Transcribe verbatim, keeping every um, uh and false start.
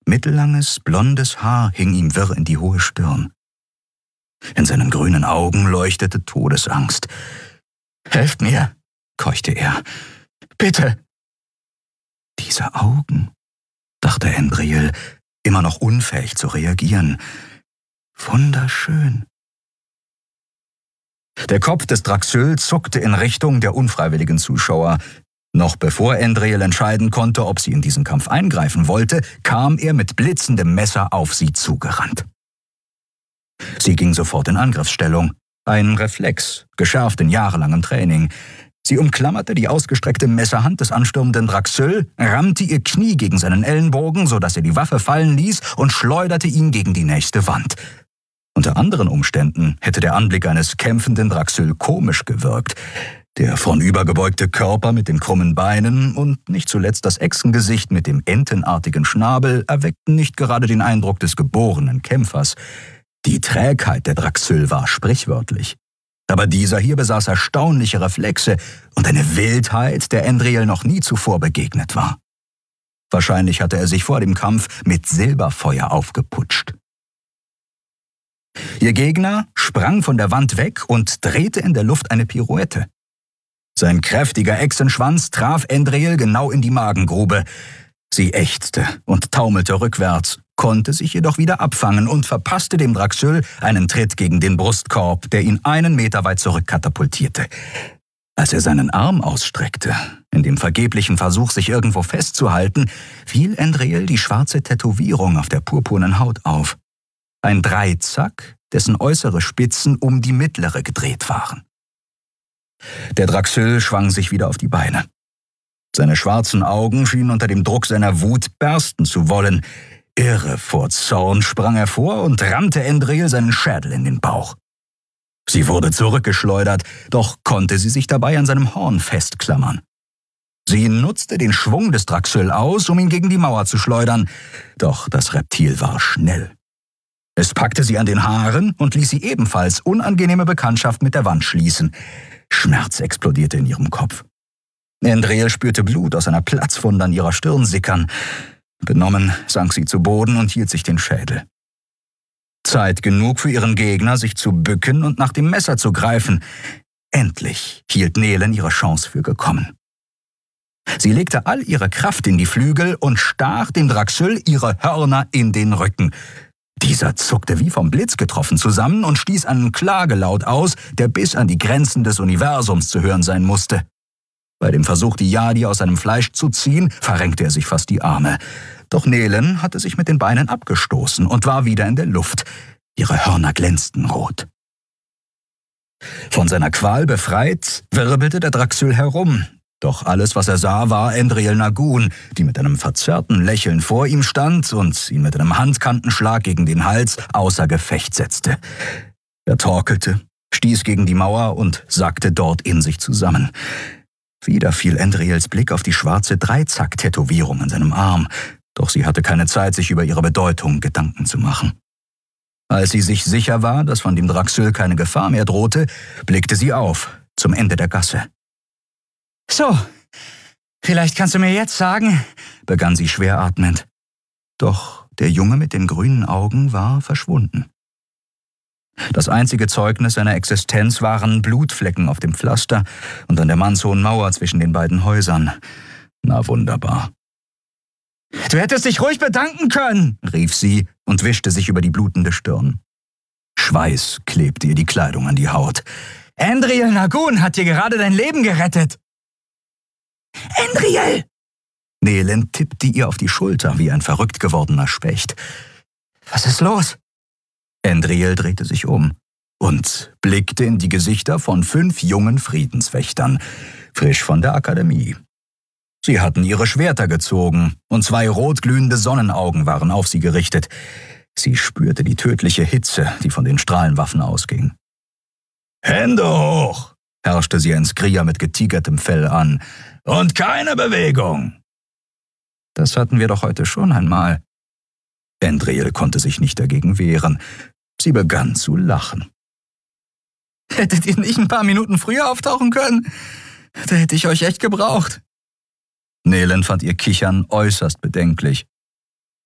Mittellanges, blondes Haar hing ihm wirr in die hohe Stirn. In seinen grünen Augen leuchtete Todesangst. »Helft mir«, keuchte er. »Bitte!« »Diese Augen«, dachte Endril, immer noch unfähig zu reagieren. »Wunderschön.« Der Kopf des Draxyl zuckte in Richtung der unfreiwilligen Zuschauer. Noch bevor Endril entscheiden konnte, ob sie in diesen Kampf eingreifen wollte, kam er mit blitzendem Messer auf sie zugerannt. Sie ging sofort in Angriffsstellung. Ein Reflex, geschärft in jahrelangem Training. Sie umklammerte die ausgestreckte Messerhand des anstürmenden Draxyl, rammte ihr Knie gegen seinen Ellenbogen, sodass er die Waffe fallen ließ und schleuderte ihn gegen die nächste Wand. Unter anderen Umständen hätte der Anblick eines kämpfenden Draxyl komisch gewirkt. Der vornübergebeugte Körper mit den krummen Beinen und nicht zuletzt das Echsengesicht mit dem entenartigen Schnabel erweckten nicht gerade den Eindruck des geborenen Kämpfers. Die Trägheit der Draxyl war sprichwörtlich. Aber dieser hier besaß erstaunliche Reflexe und eine Wildheit, der Endril noch nie zuvor begegnet war. Wahrscheinlich hatte er sich vor dem Kampf mit Silberfeuer aufgeputscht. Ihr Gegner sprang von der Wand weg und drehte in der Luft eine Pirouette. Sein kräftiger Echsenschwanz traf Endril genau in die Magengrube. Sie ächzte und taumelte rückwärts, konnte sich jedoch wieder abfangen und verpasste dem Draxyl einen Tritt gegen den Brustkorb, der ihn einen Meter weit zurückkatapultierte. Als er seinen Arm ausstreckte, in dem vergeblichen Versuch, sich irgendwo festzuhalten, fiel Endril die schwarze Tätowierung auf der purpurnen Haut auf. Ein Dreizack, dessen äußere Spitzen um die mittlere gedreht waren. Der Draxyl schwang sich wieder auf die Beine. Seine schwarzen Augen schienen unter dem Druck seiner Wut bersten zu wollen. Irre vor Zorn sprang er vor und rammte Endril seinen Schädel in den Bauch. Sie wurde zurückgeschleudert, doch konnte sie sich dabei an seinem Horn festklammern. Sie nutzte den Schwung des Draxyl aus, um ihn gegen die Mauer zu schleudern, doch das Reptil war schnell. Es packte sie an den Haaren und ließ sie ebenfalls unangenehme Bekanntschaft mit der Wand schließen. Schmerz explodierte in ihrem Kopf. Endril spürte Blut aus einer Platzwunde an ihrer Stirn sickern. Benommen sank sie zu Boden und hielt sich den Schädel. Zeit genug für ihren Gegner, sich zu bücken und nach dem Messer zu greifen. Endlich hielt Nelen ihre Chance für gekommen. Sie legte all ihre Kraft in die Flügel und stach dem Draxyl ihre Hörner in den Rücken. Dieser zuckte wie vom Blitz getroffen zusammen und stieß einen Klagelaut aus, der bis an die Grenzen des Universums zu hören sein musste. Bei dem Versuch, die Yadi aus seinem Fleisch zu ziehen, verrenkte er sich fast die Arme. Doch Nelen hatte sich mit den Beinen abgestoßen und war wieder in der Luft. Ihre Hörner glänzten rot. Von seiner Qual befreit, wirbelte der Draxyl herum. Doch alles, was er sah, war Endril Nagun, die mit einem verzerrten Lächeln vor ihm stand und ihn mit einem Handkantenschlag gegen den Hals außer Gefecht setzte. Er torkelte, stieß gegen die Mauer und sackte dort in sich zusammen. Wieder fiel Endrils Blick auf die schwarze Dreizack-Tätowierung an seinem Arm, doch sie hatte keine Zeit, sich über ihre Bedeutung Gedanken zu machen. Als sie sich sicher war, dass von dem Draxyl keine Gefahr mehr drohte, blickte sie auf, zum Ende der Gasse. »So, vielleicht kannst du mir jetzt sagen«, begann sie schwer atmend. Doch der Junge mit den grünen Augen war verschwunden. Das einzige Zeugnis seiner Existenz waren Blutflecken auf dem Pflaster und an der mannshohen Mauer zwischen den beiden Häusern. Na wunderbar. »Du hättest dich ruhig bedanken können«, rief sie und wischte sich über die blutende Stirn. Schweiß klebte ihr die Kleidung an die Haut. »Endril Nagun hat dir gerade dein Leben gerettet!« »Endril!« Nelen tippte ihr auf die Schulter wie ein verrückt gewordener Specht. »Was ist los?« Endril drehte sich um und blickte in die Gesichter von fünf jungen Friedenswächtern, frisch von der Akademie. Sie hatten ihre Schwerter gezogen und zwei rotglühende Sonnenaugen waren auf sie gerichtet. Sie spürte die tödliche Hitze, die von den Strahlenwaffen ausging. »Hände hoch«, herrschte sie ein Skrier mit getigertem Fell an. »Und keine Bewegung!« »Das hatten wir doch heute schon einmal.« Endril konnte sich nicht dagegen wehren. Sie begann zu lachen. »Hättet ihr nicht ein paar Minuten früher auftauchen können? Da hätte ich euch echt gebraucht.« Nelen fand ihr Kichern äußerst bedenklich.